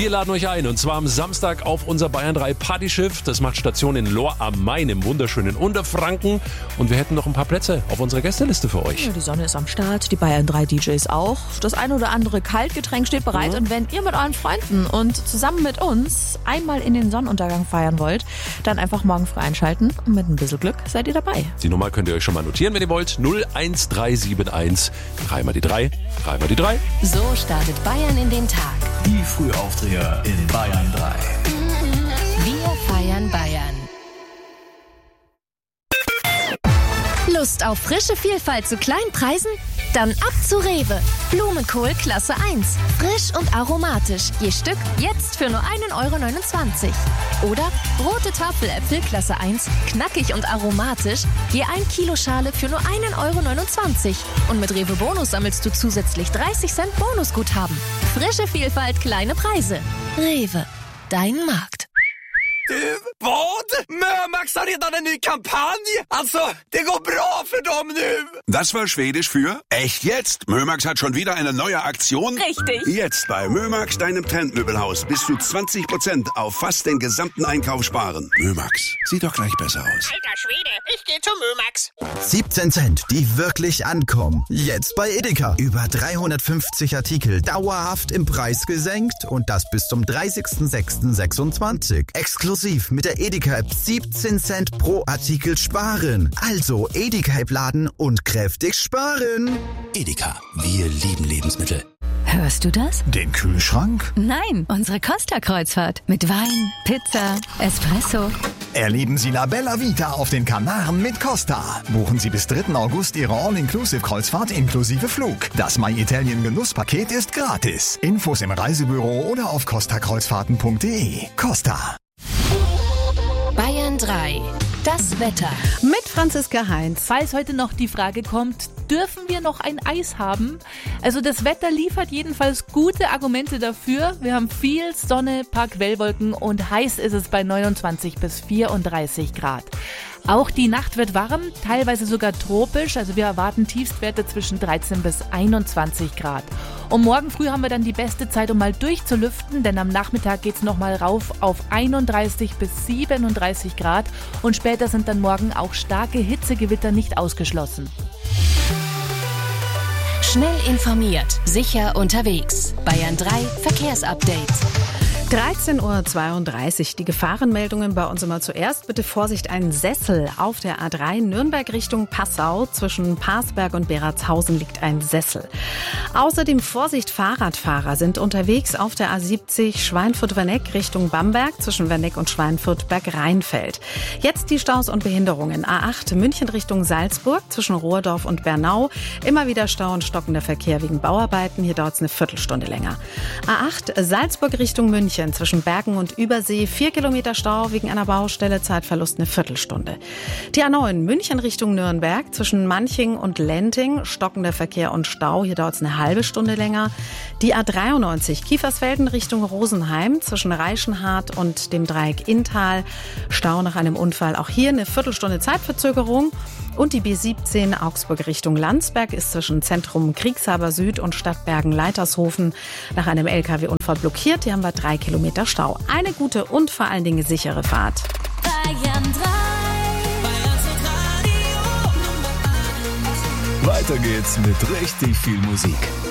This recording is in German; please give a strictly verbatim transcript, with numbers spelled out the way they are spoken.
Wir laden euch ein und zwar am Samstag auf unser Bayern drei Partyschiff. Das macht Station in Lohr am Main im wunderschönen Unterfranken. Und wir hätten noch ein paar Plätze auf unserer Gästeliste für euch. Ja, die Sonne ist am Start, die Bayern drei D Js auch. Das ein oder andere Kaltgetränk steht bereit. Mhm. Und wenn ihr mit euren Freunden und zusammen mit uns einmal in den Sonnenuntergang feiern wollt, dann einfach morgen früh einschalten. Und mit ein bisschen Glück seid ihr dabei. Die Nummer könnt ihr euch schon mal notieren, wenn ihr wollt. null eins drei sieben eins, drei mal die drei, drei mal die drei. So startet Bayern in den Tag. Die Frühaufdreher in Bayern drei. Wir feiern Bayern. Lust auf frische Vielfalt zu kleinen Preisen? Dann ab zu Rewe. Blumenkohl Klasse eins. Frisch und aromatisch. Je Stück jetzt für nur ein Euro neunundzwanzig. Oder rote Tafeläpfel Klasse eins. Knackig und aromatisch. Je ein Kilo Schale für nur ein Euro neunundzwanzig. Und mit Rewe Bonus sammelst du zusätzlich dreißig Cent Bonusguthaben. Frische Vielfalt, kleine Preise. Rewe. Dein Markt. Du, vad? Mömax har redan en ny kampanj! Alltså, det går bra för dem nu! Das war Schwedisch für echt jetzt. Mömax hat schon wieder eine neue Aktion. Richtig. Jetzt bei Mömax, deinem Trendmöbelhaus, bis zu zwanzig Prozent auf fast den gesamten Einkauf sparen. Mömax, sieht doch gleich besser aus. Alter Schwede, ich geh zu Mömax. siebzehn Cent, die wirklich ankommen. Jetzt bei Edeka. Über dreihundertfünfzig Artikel dauerhaft im Preis gesenkt und das bis zum dreißigsten sechsten sechsundzwanzig. Exklusiv mit der Edeka-App siebzehn Cent pro Artikel sparen. Also Edeka-App laden und kräftig sparen. Edeka, wir lieben Lebensmittel. Hörst du das? Den Kühlschrank? Nein, unsere Costa-Kreuzfahrt. Mit Wein, Pizza, Espresso. Erleben Sie La Bella Vita auf den Kanaren mit Costa. Buchen Sie bis dritten August Ihre All-Inclusive-Kreuzfahrt inklusive Flug. Das My Italien Genusspaket ist gratis. Infos im Reisebüro oder auf costa kreuzfahrten punkt de. Costa. Bayern drei. Das Wetter. Mit Franziska Heinz. Falls heute noch die Frage kommt, dürfen wir noch ein Eis haben? Also das Wetter liefert jedenfalls gute Argumente dafür. Wir haben viel Sonne, paar Quellwolken und heiß ist es bei neunundzwanzig bis vierunddreißig Grad. Auch die Nacht wird warm, teilweise sogar tropisch. Also wir erwarten Tiefstwerte zwischen dreizehn bis einundzwanzig Grad. Und morgen früh haben wir dann die beste Zeit, um mal durchzulüften, denn am Nachmittag geht's nochmal rauf auf einunddreißig bis siebenunddreißig Grad. Und später sind dann morgen auch starke Hitzegewitter nicht ausgeschlossen. Schnell informiert, sicher unterwegs. Bayern drei Verkehrsupdate. dreizehn Uhr zweiunddreißig. Die Gefahrenmeldungen bei uns immer zuerst. Bitte Vorsicht, ein Sessel auf der A drei Nürnberg Richtung Passau. Zwischen Parsberg und Beratshausen liegt ein Sessel. Außerdem Vorsicht, Fahrradfahrer sind unterwegs auf der A siebzig Schweinfurt-Werneck Richtung Bamberg zwischen Werneck und Schweinfurt-Bergrheinfeld. Jetzt die Staus und Behinderungen. A acht München Richtung Salzburg zwischen Rohrdorf und Bernau. Immer wieder Stau und stockender Verkehr wegen Bauarbeiten. Hier dauert es eine Viertelstunde länger. A acht Salzburg Richtung München. Zwischen Bergen und Übersee vier Kilometer Stau wegen einer Baustelle, Zeitverlust eine Viertelstunde. Die A neun München Richtung Nürnberg zwischen Manching und Lenting, stockender Verkehr und Stau, hier dauert es eine halbe Stunde länger. Die A dreiundneunzig Kiefersfelden Richtung Rosenheim zwischen Reichenhart und dem Dreieck Inntal, Stau nach einem Unfall, auch hier eine Viertelstunde Zeitverzögerung. Und die B siebzehn Augsburg Richtung Landsberg ist zwischen Zentrum Kriegshaber Süd und Stadtbergen Leitershofen nach einem L K W-Unfall blockiert. Hier haben wir drei Kilometer Stau. Eine gute und vor allen Dingen sichere Fahrt. Bayern drei. Weiter geht's mit richtig viel Musik.